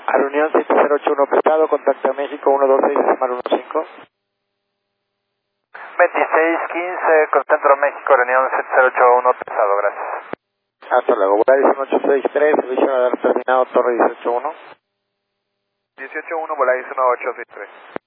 A reunión 7081 pesado, contacto a México 126-15. 2615 con Centro México, reunión 7081 pesado, gracias. Hasta luego, Volaris 1863, servicio radar terminado, torre 181. 181, Volaris 1863.